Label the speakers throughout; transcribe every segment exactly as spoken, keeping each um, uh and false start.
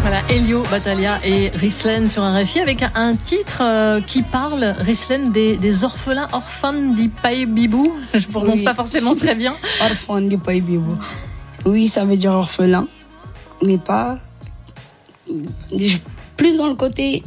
Speaker 1: Voilà, Elio Battaglia et Rislen sur R F I avec un titre euh, qui parle, Rislen, des, des orphelins, orphanes du Pays Bibou. Je ne prononce oui. pas forcément très bien.
Speaker 2: Orphanes du Pays Bibou. Oui, ça veut dire orphelin, mais pas... Plus dans le côté...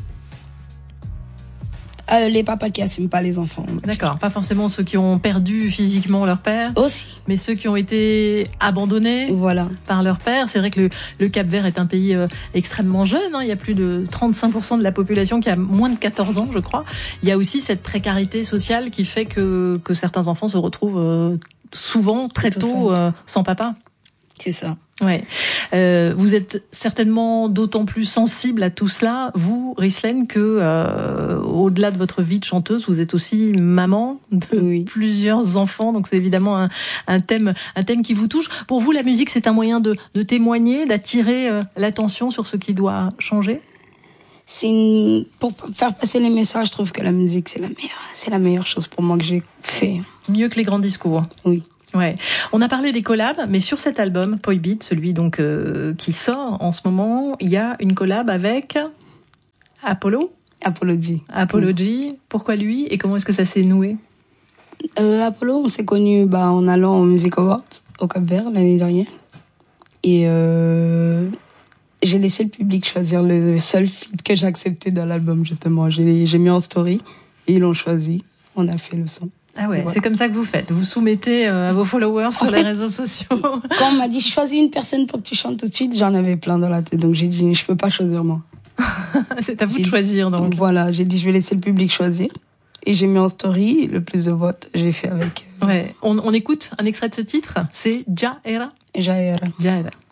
Speaker 2: Euh, les papas qui assument pas les enfants.
Speaker 1: D'accord, pas forcément ceux qui ont perdu physiquement leur père.
Speaker 2: Aussi.
Speaker 1: Mais ceux qui ont été abandonnés
Speaker 2: voilà.
Speaker 1: par leur père. C'est vrai que le, le Cap-Vert est un pays euh, extrêmement jeune. Hein. Il y a plus de trente-cinq pour cent de la population qui a moins de quatorze ans, je crois. Il y a aussi cette précarité sociale qui fait que, que certains enfants se retrouvent euh, souvent, très Tout tôt, euh, sans papa.
Speaker 2: C'est ça.
Speaker 1: Ouais. Euh, vous êtes certainement d'autant plus sensible à tout cela, vous, Rislen, que euh, au-delà de votre vie de chanteuse, vous êtes aussi maman de
Speaker 2: oui.
Speaker 1: plusieurs enfants. Donc c'est évidemment un, un thème, un thème qui vous touche. Pour vous, la musique, c'est un moyen de, de témoigner, d'attirer euh, l'attention sur ce qui doit changer.
Speaker 2: C'est une... pour faire passer les messages. Je trouve que la musique, c'est la meilleure, c'est la meilleure chose pour moi que j'ai fait.
Speaker 1: Mieux que les grands discours.
Speaker 2: Oui.
Speaker 1: Ouais. On a parlé des collabs, mais sur cet album, Poi Beat, celui donc euh, qui sort en ce moment, il y a une collab avec Apollo.
Speaker 2: Apollo G.
Speaker 1: Apollo G. Oui. Pourquoi lui et comment est-ce que ça s'est noué?
Speaker 2: euh, Apollo, on s'est connus bah, en allant au Music Awards au Cap-Vert l'année dernière. Et euh, j'ai laissé le public choisir le seul feat que j'ai accepté dans l'album, justement. J'ai, j'ai mis en story et ils l'ont choisi. On a fait le son.
Speaker 1: Ah ouais,
Speaker 2: voilà.
Speaker 1: C'est comme ça que vous faites. Vous soumettez euh, à vos followers sur en les fait, réseaux sociaux.
Speaker 2: Quand on m'a dit choisis une personne pour que tu chantes tout de suite, j'en avais plein dans la tête. Donc j'ai dit je peux pas choisir moi.
Speaker 1: C'est à vous
Speaker 2: j'ai
Speaker 1: de choisir donc.
Speaker 2: Voilà, j'ai dit je vais laisser le public choisir. Et j'ai mis en story le plus de votes. J'ai fait avec.
Speaker 1: Euh... Ouais. On, on écoute un extrait de ce titre. C'est Ja Era.
Speaker 2: Ja Era.
Speaker 1: Ja Era.